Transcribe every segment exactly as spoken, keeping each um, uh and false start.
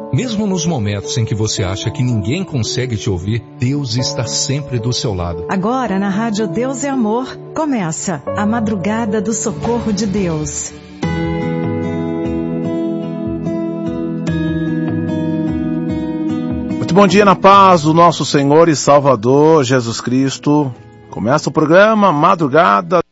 Mesmo nos momentos em que você acha que ninguém consegue te ouvir, Deus está sempre do seu lado. Agora na Rádio Deus é Amor, começa a Madrugada do Socorro de Deus. Muito bom dia na paz do nosso Senhor e Salvador Jesus Cristo. Começa o programa Madrugada.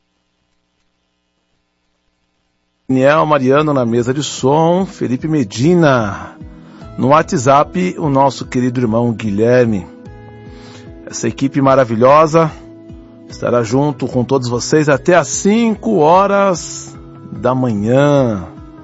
Daniel Mariano na mesa de som, Felipe Medina. No WhatsApp, o nosso querido irmão Guilherme. Essa equipe maravilhosa estará junto com todos vocês até às cinco horas da manhã.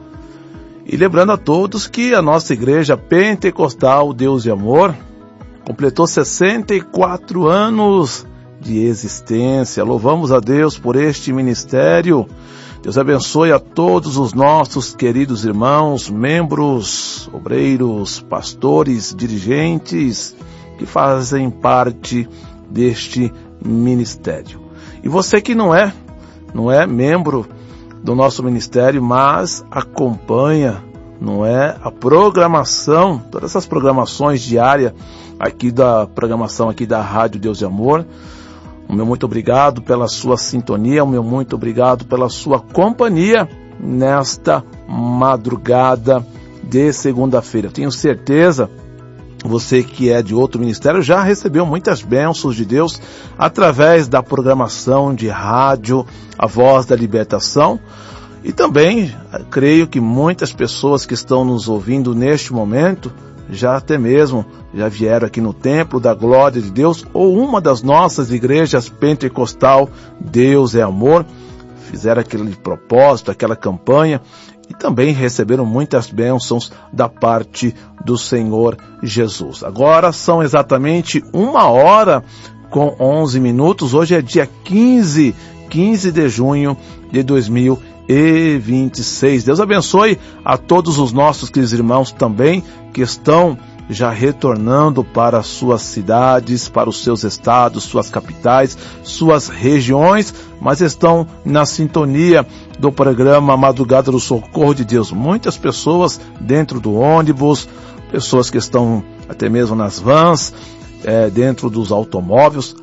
E lembrando a todos que a nossa igreja pentecostal Deus e Amor completou sessenta e quatro anos de existência. Louvamos a Deus por este ministério. Deus abençoe a todos os nossos queridos irmãos, membros, obreiros, pastores, dirigentes que fazem parte deste ministério. E você que não é, não é membro do nosso ministério, mas acompanha, não é, a programação, todas essas programações diárias aqui da programação aqui da Rádio Deus e Amor. O meu muito obrigado pela sua sintonia, o meu muito obrigado pela sua companhia nesta madrugada de segunda-feira. Tenho certeza, você que é de outro ministério já recebeu muitas bênçãos de Deus através da programação de rádio, a Voz da Libertação. E também, creio que muitas pessoas que estão nos ouvindo neste momento, já até mesmo já vieram aqui no Templo da Glória de Deus, ou uma das nossas igrejas pentecostal, Deus é Amor, fizeram aquele propósito, aquela campanha, e também receberam muitas bênçãos da parte do Senhor Jesus. Agora são exatamente uma hora com onze minutos, hoje é dia quinze, quinze de junho de dois mil e vinte e seis. Deus abençoe a todos os nossos queridos irmãos também que estão já retornando para suas cidades, para os seus estados, suas capitais, suas regiões, mas estão na sintonia do programa Madrugada do Socorro de Deus. Muitas pessoas dentro do ônibus, pessoas que estão até mesmo nas vans, é, dentro dos automóveis,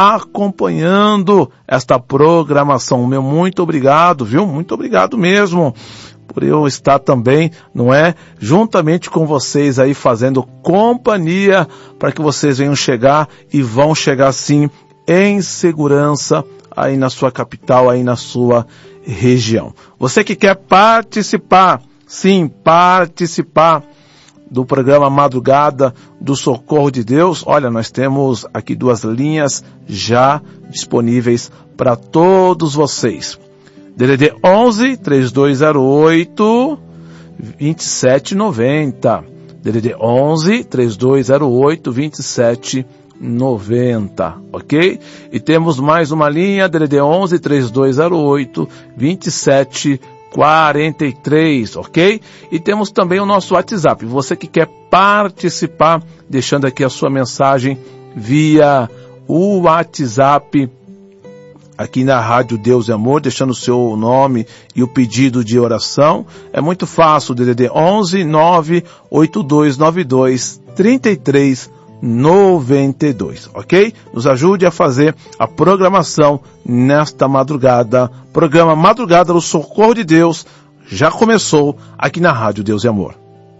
acompanhando esta programação. Meu muito obrigado, viu? Muito obrigado mesmo por eu estar também, não é? Juntamente com vocês aí fazendo companhia para que vocês venham chegar e vão chegar sim em segurança aí na sua capital, aí na sua região. Você que quer participar, sim, participar do programa Madrugada do Socorro de Deus, olha, nós temos aqui duas linhas já disponíveis para todos vocês. D D D onze, três dois zero oito, dois sete nove zero. D D D onze, três dois zero oito, dois sete nove zero, ok? E temos mais uma linha, D D D onze, três dois zero oito, dois sete quarenta e três, ok? E temos também o nosso WhatsApp. Você que quer participar, deixando aqui a sua mensagem via o WhatsApp aqui na Rádio Deus e Amor, deixando o seu nome e o pedido de oração. É muito fácil, D D D onze, nove oito dois nove dois, três três noventa e dois, ok? Nos ajude a fazer a programação nesta madrugada. Programa Madrugada do Socorro de Deus já começou aqui na Rádio Deus e Amor.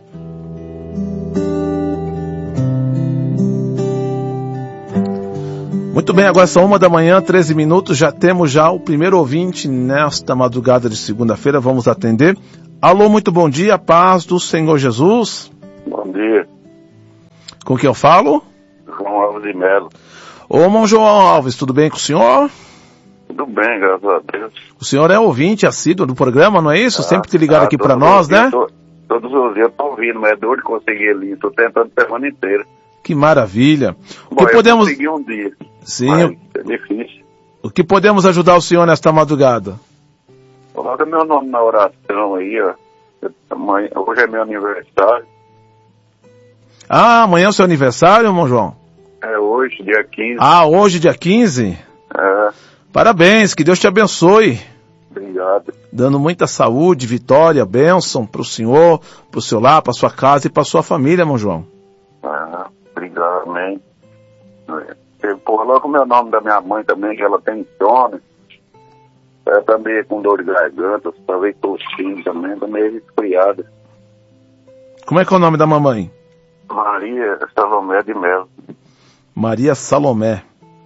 Muito bem, agora são uma da manhã, treze minutos, já temos já o primeiro ouvinte nesta madrugada de segunda-feira, vamos atender. Alô, muito bom dia, paz do Senhor Jesus. Bom dia. Com quem eu falo? João Alves de Melo. Ô, irmão João Alves, tudo bem com o senhor? Tudo bem, graças a Deus. O senhor é ouvinte assíduo do programa, não é isso? Ah, Sempre te ligaram ah, aqui para nós, né? Tô, todos os dias eu tô ouvindo, mas é dor de conseguir ali, tô tentando a semana inteira. Que maravilha. O Bom, que podemos... eu consegui um dia. Sim. Mas é difícil. O que podemos ajudar o senhor nesta madrugada? Coloca meu nome na oração aí, ó. Amanhã, hoje é meu aniversário. Ah, amanhã é o seu aniversário, irmão João? É hoje, dia quinze. Ah, hoje, dia quinze? É. Parabéns, que Deus te abençoe. Obrigado. Dando muita saúde, vitória, bênção para o senhor, para o seu lar, para sua casa e para sua família, irmão João. Ah, obrigado, amém. Por logo o meu nome da minha mãe também, que ela tem insônia. Ela também é com dor de garganta, talvez tossindo também, também é resfriada. Como é que é o nome da mamãe? Maria Salomé de Melo. Maria Salomé.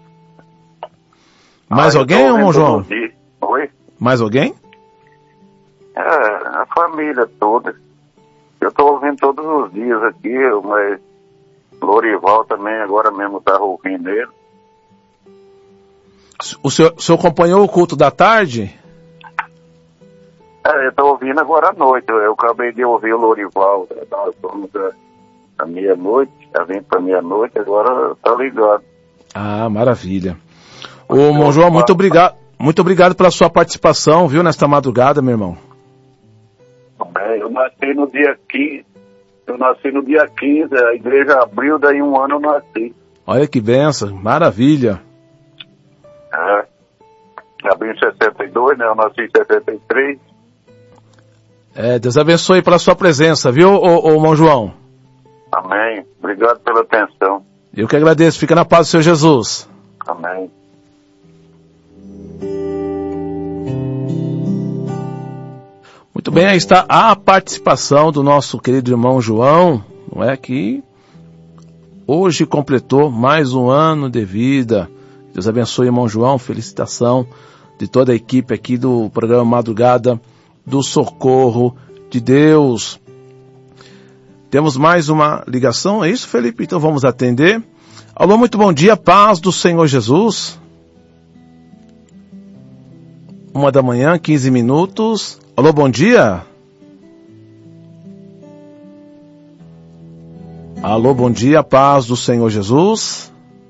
Mais ah, alguém, irmão João? Oi? Mais alguém? É, a família toda. Eu estou ouvindo todos os dias aqui, mas Lorival também agora mesmo está ouvindo ele. O senhor, o senhor acompanhou o culto da tarde? É, eu estou ouvindo agora à noite. Eu, eu acabei de ouvir o Lorival. Nós fomos à meia-noite, já vim para meia-noite, agora tá ligado. Ah, maravilha. Ô, irmão João, muito obrigado. Muito obrigado pela sua participação, viu, nesta madrugada, meu irmão. É, eu nasci no dia quinze. Eu nasci no dia quinze, a igreja abriu, daí um ano eu nasci. Olha que benção, maravilha. É. Abriu em sessenta e dois, né? Eu nasci em sessenta e três. É, Deus abençoe pela sua presença, viu, ô, ô, irmão João? Amém. Obrigado pela atenção. Eu que agradeço. Fica na paz do Senhor Jesus. Amém. Muito bem, aí está a participação do nosso querido irmão João, não é, que hoje completou mais um ano de vida. Deus abençoe, irmão João, felicitação de toda a equipe aqui do programa Madrugada do Socorro de Deus. Temos mais uma ligação, é isso, Felipe? Então vamos atender. Alô, muito bom dia, paz do Senhor Jesus. Uma da manhã, quinze minutos. Alô, bom dia. Alô, bom dia, paz do Senhor Jesus.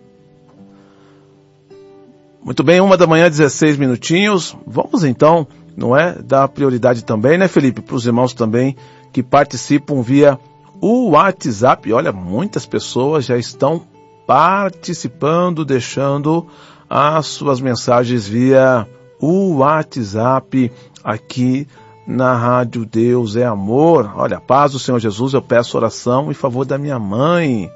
Muito bem, uma da manhã, dezesseis minutinhos. Vamos então, não é, dar prioridade também, né, Felipe, para os irmãos também que participam via o WhatsApp. Olha, muitas pessoas já estão participando, deixando as suas mensagens via o WhatsApp aqui na Rádio Deus é Amor. Olha, paz do Senhor Jesus, eu peço oração em favor da minha mãe.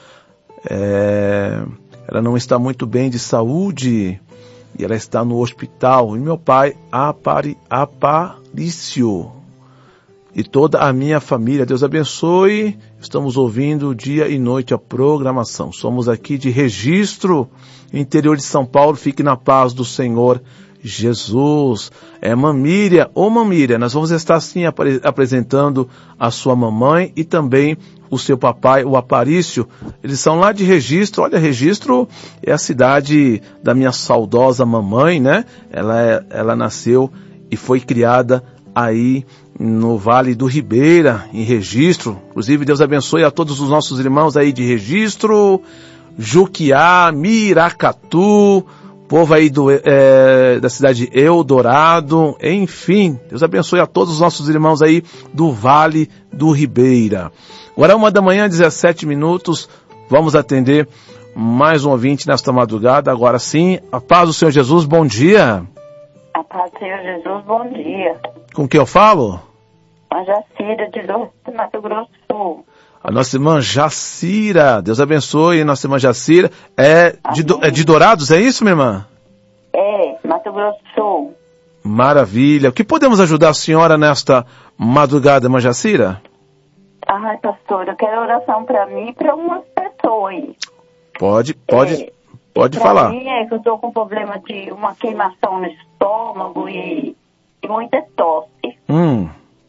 É, ela não está muito bem de saúde e ela está no hospital. E meu pai, Apari, Aparício, e toda a minha família, Deus abençoe. Estamos ouvindo dia e noite a programação. Somos aqui de Registro, interior de São Paulo. Fique na paz do Senhor Jesus. É Mamíria, ô Mamíria, nós vamos estar sim apre- apresentando a sua mamãe e também o seu papai, o Aparício. Eles são lá de Registro. Olha, Registro é a cidade da minha saudosa mamãe, né? Ela, é, ela nasceu e foi criada aí no Vale do Ribeira, em Registro. Inclusive, Deus abençoe a todos os nossos irmãos aí de Registro, Juquiá, Miracatu, povo aí do, é, da cidade de Eldorado, enfim, Deus abençoe a todos os nossos irmãos aí do Vale do Ribeira. Agora uma da manhã, dezessete minutos, vamos atender mais um ouvinte nesta madrugada. Agora sim, a paz do Senhor Jesus, bom dia. A paz do Senhor Jesus, bom dia. Com quem eu falo? A Jacira de Dourados, Mato Grosso do Sul. A nossa irmã Jacira, Deus abençoe, nossa irmã Jacira. É de, do, é de Dourados, é isso, minha irmã? É, Mato Grosso do Sul. Maravilha. O que podemos ajudar a senhora nesta madrugada, irmã Jacira? Ai, pastor, eu quero oração para mim e para umas pessoas aí. Pode, pode, é, pode pra falar. mim é que eu tô com problema de uma queimação no estômago e, e muita tosse. Hum.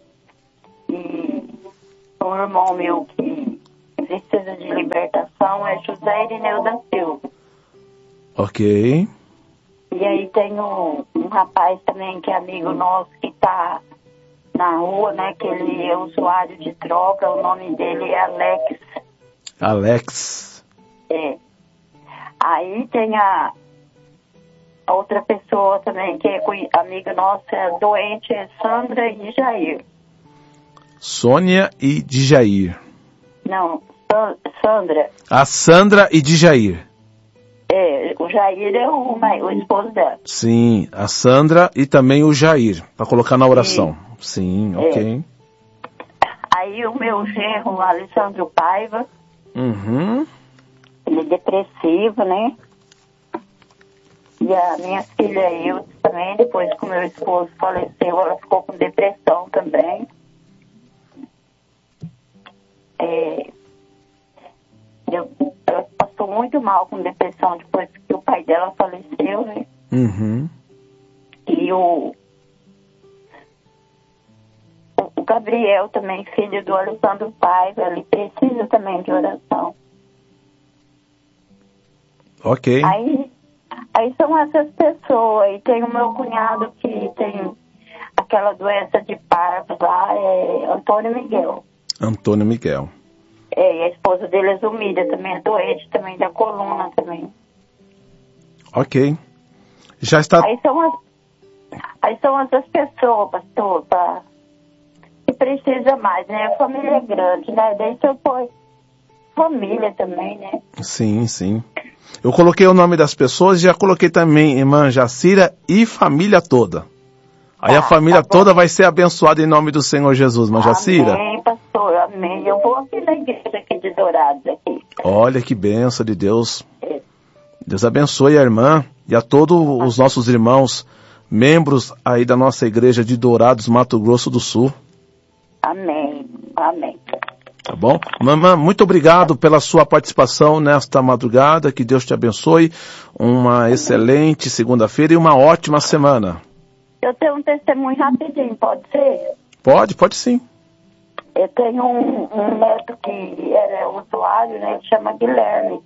E um irmão meu que precisa de libertação é José Irineu da Silva. Ok. E aí tem um, um rapaz também que é amigo nosso que tá na rua, né, que ele é usuário de droga, o nome dele é Alex. Alex. É. Aí tem a, a outra pessoa também que é amiga nossa, é doente, é Sandra e Jair. Sônia e Djair. Não, Sandra. A Sandra e Djair. É, o Jair é o, o esposo dela. Sim, a Sandra e também o Jair, para colocar na oração. Sim, Sim ok. É. Aí o meu genro, o Alessandro Paiva, uhum. ele é depressivo, né? E a minha filha eu também, depois que o meu esposo faleceu, ela ficou com depressão também. É, eu, ela passou muito mal com depressão depois que o pai dela faleceu, né? Uhum. E o, o Gabriel também, filho do Alessandro Paiva, ele precisa também de oração. Ok. Aí, aí são essas pessoas. E tem o meu cunhado que tem aquela doença de Parvo lá, é Antônio Miguel. Antônio Miguel. É, e a esposa dele é Zumida, também é doente, também da coluna também. Ok. Já está... Aí são, as, aí são essas pessoas, pastor, pra, que precisa mais, né? A família é grande, né? Daí você põe família também, né? Sim, sim. Eu coloquei o nome das pessoas e já coloquei também irmã Jacira e família toda. Aí ah, a família tá toda vai ser abençoada em nome do Senhor Jesus, irmã Jacira. Amém, pastor, amém. Eu vou aqui na igreja aqui de Dourados. Aqui. Olha que bênção de Deus. É. Deus abençoe a irmã e a todos os nossos irmãos, membros aí da nossa igreja de Dourados, Mato Grosso do Sul. Amém, amém. Tá bom? Mamãe, muito obrigado pela sua participação nesta madrugada. Que Deus te abençoe. Uma amém. Excelente segunda-feira e uma ótima semana. Eu tenho um testemunho rapidinho, pode ser? Pode, pode sim. Eu tenho um, um neto que era usuário, né? Ele chama Guilherme.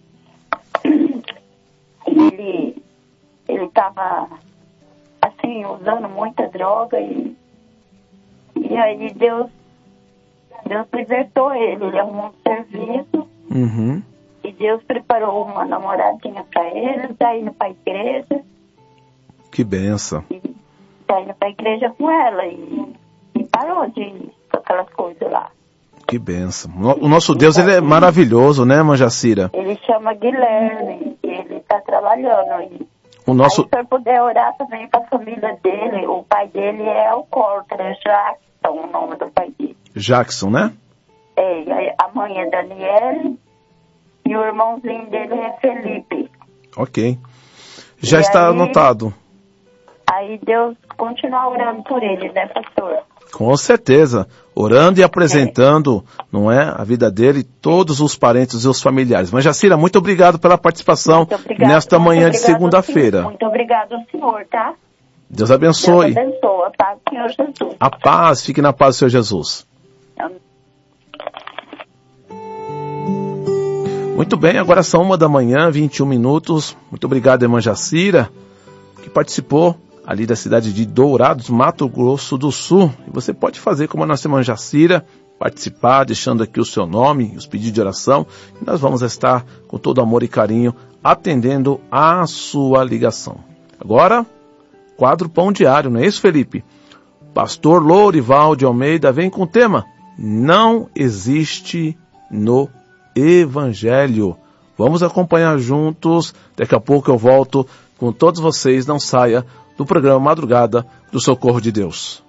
Ele ele estava, assim, usando muita droga e, e aí Deus, Deus libertou ele. Ele arrumou um serviço uhum. e Deus preparou uma namoradinha para ele, tá indo para a igreja. Que benção. E tá indo para a igreja com ela e, e parou de ir com aquelas coisas lá. Que benção. O nosso Deus, ele é maravilhoso, né, irmã Jacira? Ele chama Guilherme, ele está trabalhando. E o nosso... aí, se eu puder orar também para a família dele, o pai dele é alcoólatra, é Jackson, o nome do pai dele. Jackson, né? É, a mãe é Daniele e o irmãozinho dele é Felipe. Ok. Já e está aí, anotado. Aí Deus continua orando por ele, né, pastor? Com certeza, orando e apresentando, é. não é, a vida dele, todos os parentes e os familiares. Mas Jacira, muito obrigado pela participação obrigado, nesta manhã de segunda-feira. Muito obrigado ao senhor, tá? Deus abençoe. Deus abençoe, a paz do Senhor Jesus. A paz, fique na paz do Senhor Jesus. Amém. Muito bem, agora são uma da manhã, vinte e um minutos. Muito obrigado, irmã Jacira, que participou ali da cidade de Dourados, Mato Grosso do Sul. E você pode fazer como a nossa irmã Jacira, participar, deixando aqui o seu nome, os pedidos de oração. E nós vamos estar com todo amor e carinho atendendo a sua ligação. Agora, quadro Pão Diário, não é isso, Felipe? Pastor Lourival de Almeida vem com o tema Não Existe no Evangelho. Vamos acompanhar juntos. Daqui a pouco eu volto com todos vocês. Não saia do programa Madrugada do Socorro de Deus.